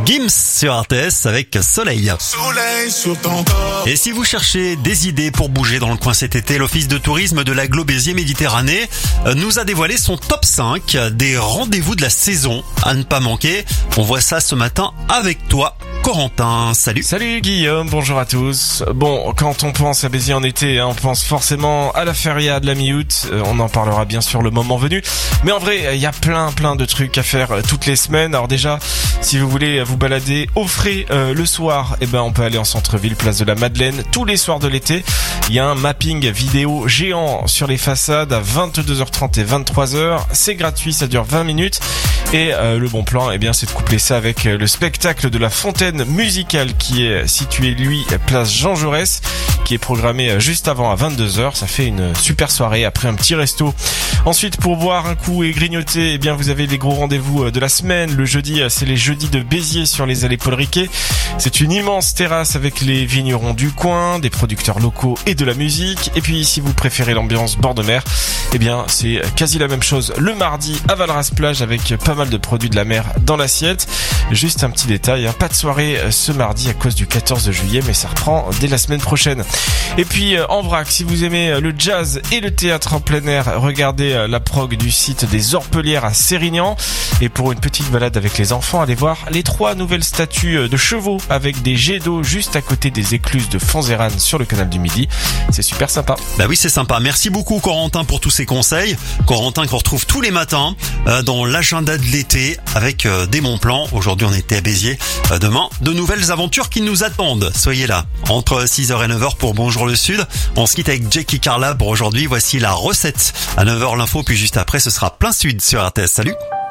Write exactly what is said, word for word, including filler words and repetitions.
Gims sur R T S avec Soleil. Soleil sur ton corps. Et si vous cherchez des idées pour bouger dans le coin cet été, l'Office de tourisme de l'Agglo Béziers Méditerranée nous a dévoilé son top cinq des rendez-vous de la saison à ne pas manquer. On voit ça ce matin avec toi, Corentin. Salut. Salut Guillaume, bonjour à tous. Bon, quand on pense à Béziers en été, hein, on pense forcément à la feria de la mi-août. Euh, on en parlera bien sûr le moment venu. Mais en vrai, il y a plein plein de trucs à faire toutes les semaines. Alors déjà, si vous voulez vous balader au frais euh, le soir, eh ben on peut aller en centre-ville, place de la Madeleine. Tous les soirs de l'été, il y a un mapping vidéo géant sur les façades à vingt-deux heures trente et vingt-trois heures. C'est gratuit, ça dure vingt minutes. Et euh, le bon plan, eh bien, c'est de coupler ça avec le spectacle de la fontaine musicale qui est situé, lui, place Jean Jaurès, qui est programmé juste avant à vingt-deux heures. Ça fait une super soirée après un petit resto. Ensuite, pour boire un coup et grignoter, eh bien, vous avez les gros rendez-vous de la semaine. Le jeudi, c'est les jeudis de Béziers sur les allées Paul Riquet. C'est une immense terrasse avec les vignerons du coin, des producteurs locaux et de la musique. Et puis, si vous préférez l'ambiance bord de mer, eh bien, c'est quasi la même chose le mardi à Valras-Plage avec pas mal de produits de la mer dans l'assiette. Juste un petit détail, hein, pas de soirée ce mardi à cause du quatorze juillet, mais ça reprend dès la semaine prochaine. Et puis en vrac, si vous aimez le jazz et le théâtre en plein air, regardez la prog du site des Orpelières à Sérignan. Et pour une petite balade avec les enfants, allez voir les trois nouvelles statues de chevaux avec des jets d'eau juste à côté des écluses de Fonzérane sur le canal du Midi. C'est super sympa. Bah oui, c'est sympa. Merci beaucoup Corentin pour tous ces conseils. Corentin qu'on retrouve tous les matins euh, dans l'agenda de l'été avec euh, des bons plans. Aujourd'hui on était à Béziers. Euh, demain, de nouvelles aventures qui nous attendent. Soyez là. Entre six heures et neuf heures pour Bonjour le Sud. On se quitte avec Jackie Carla pour aujourd'hui. Voici la recette. À neuf heures l'info, puis juste après ce sera plein sud sur R T S. Salut.